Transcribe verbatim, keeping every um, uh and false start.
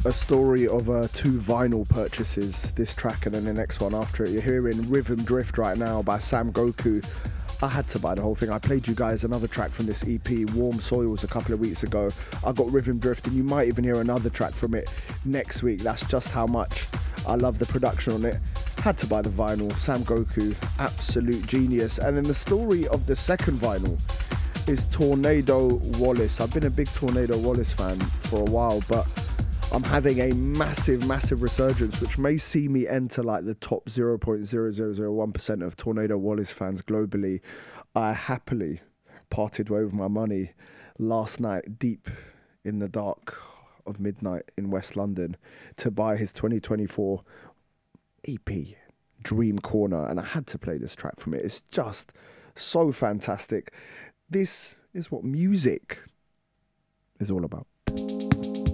a story of uh, two vinyl purchases, this track and then the next one after it. You're hearing Rhythm Drift right now by Sam Goku. I had to buy the whole thing. I played you guys another track from this E P, Warm Soils, a couple of weeks ago. I got Rhythm Drift, and you might even hear another track from it next week. That's just how much I love the production on it. Had to buy the vinyl. Sam Goku, absolute genius. And then the story of the second vinyl is Tornado Wallace. I've been a big Tornado Wallace fan for a while, but I'm having a massive, massive resurgence, which may see me enter like the top zero point zero zero zero one percent of Tornado Wallace fans globally. I happily parted way with my money last night, deep in the dark of midnight in West London, to buy his twenty twenty-four E P, Dream Corner, and I had to play this track from it. It's just so fantastic. This is what music is all about.